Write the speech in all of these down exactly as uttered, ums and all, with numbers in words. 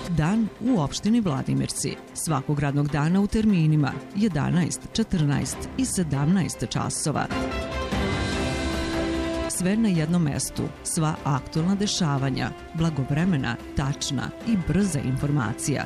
Dan u opštini Vladimirci. Svakog radnog dana u terminima jedanaest, četrnaest i sedamnaest časova. Sve na jednom mestu, sva aktualna dešavanja, blagovremena, tačna i brza informacija.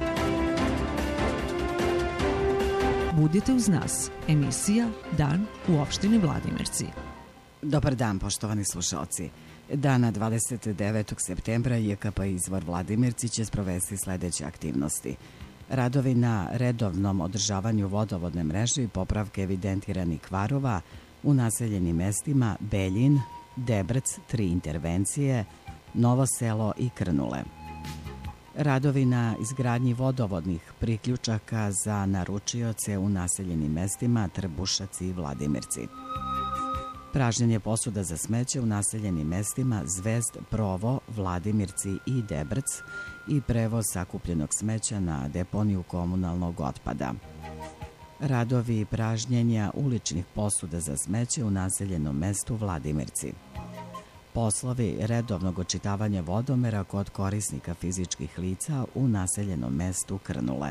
Budite uz nas, emisija Dan u opštini Vladimirci. Dobar dan, poštovani slušalci. Dana dvadeset devetog septembra J K P Izvor Vladimirci će sprovesti sledeće aktivnosti. Radovi na redovnom održavanju vodovodne mreže i popravke evidentiranih kvarova u naseljenim mestima Beljin, Debrc, tri intervencije, Novo Selo i Krnule. Radovi na izgradnji vodovodnih priključaka za naručioce u naseljenim mestima Trbušac i Vladimirci. Pražnjenje posuda za smeće u naseljenim mestima Zvezd, Provo, Vladimirci i Debrc i prevoz sakupljenog smeća na deponiju komunalnog otpada. Radovi pražnjenja uličnih posuda za smeće u naseljenom mestu Vladimirci. Poslovi redovnog očitavanja vodomera kod korisnika fizičkih lica u naseljenom mestu Krnule.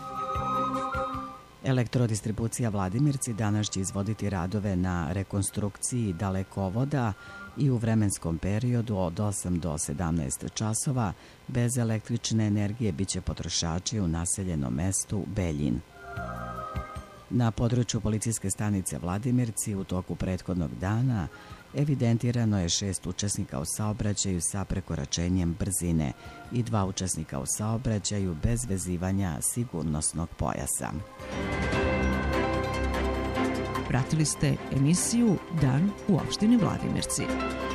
Elektrodistribucija Vladimirci danas će izvoditi radove na rekonstrukciji dalekovoda i u vremenskom periodu od osam do sedamnaest časova bez električne energije biće potrošači u naseljenom mestu Beljin. Na području policijske stanice Vladimirci u toku prethodnog dana evidentirano je šest učesnika u saobraćaju sa prekoračenjem brzine i dva učesnika u saobraćaju bez vezivanja sigurnosnog pojasa. Pratili ste emisiju Dan u opštini Vladimirci.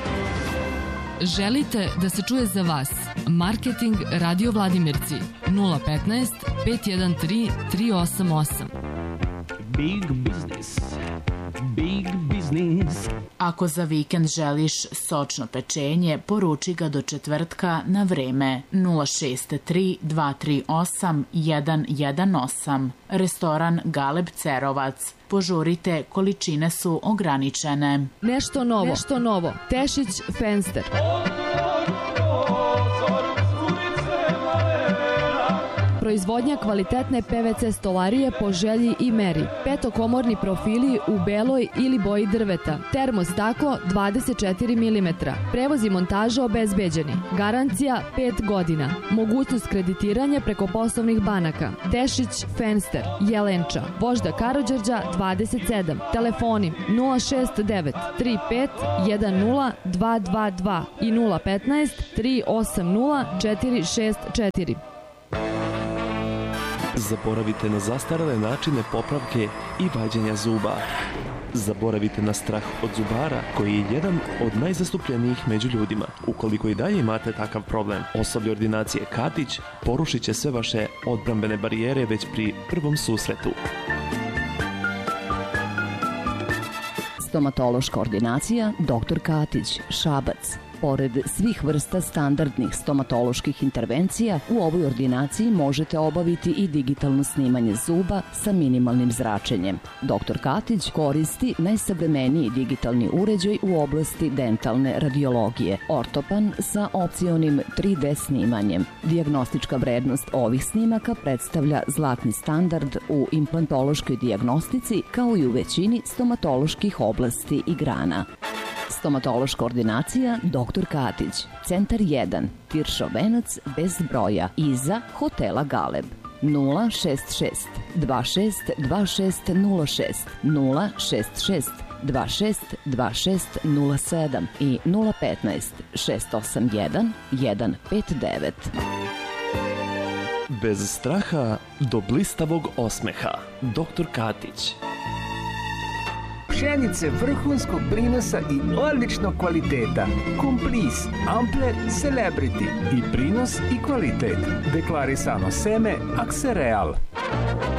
Želite da se čuje za vas? Marketing Radio Vladimirci nula petnaest, pet jedan tri, tri osam osam. Big business. Big business. Ako za vikend želiš sočno pečenje, poruči ga do četvrtka na vreme nula šest tri, dva tri osam, jedan jedan osam. Restoran Galeb Cerovac. Požurite, količine su ograničene. Nešto novo, nešto novo. Tešić Fenster. Proizvodnja kvalitetne P V C stolarije po želji i meri. Petokomorni profili u beloj ili boji drveta. Termostaklo dvadeset četiri milimetra. Prevoz i montaža obezbeđeni. Garancija pet godina. Mogućnost kreditiranja preko poslovnih banaka. Tešić Fenster, Jelenča, Vožda Karađorđa dvadeset sedam. Telefoni nula šest devet tri pet jedan nula dva dva dva i nula petnaest tri osam nula četiri šest četiri. Zaboravite na zastarele načine popravke i vađenja zuba. Zaboravite na strah od zubara, koji je jedan od najzastupljenijih među ljudima. Ukoliko i dalje imate takav problem, osoblje ordinacije Katić porušit će sve vaše odbrambene barijere već pri prvom susretu. Stomatološka ordinacija doktor Katić, Šabac. Pored svih vrsta standardnih stomatoloških intervencija, u ovoj ordinaciji možete obaviti i digitalno snimanje zuba sa minimalnim zračenjem. doktor Katić koristi najsavremeniji digitalni uređaj u oblasti dentalne radiologije, ortopan sa opcionim tri D snimanjem. Dijagnostička vrednost ovih snimaka predstavlja zlatni standard u implantološkoj dijagnostici kao i u većini stomatoloških oblasti i grana. Stomatološka ordinacija doktor Katić, Centar jedan, Tiršov venac bez broja, iza hotela Galeb. nula šest šest dva šest dva šest nula šest, nula šest šest dva šest dva šest nula sedam i nula petnaest šest osam jedan jedan pet devet. Bez straha do blistavog osmeha. doktor Katić. Pšenice vrhunskog prinosa i odličnog kvaliteta. Komplis, Ampler, Celebrity. I prinos i kvalitet. Deklarisano seme Aksereal.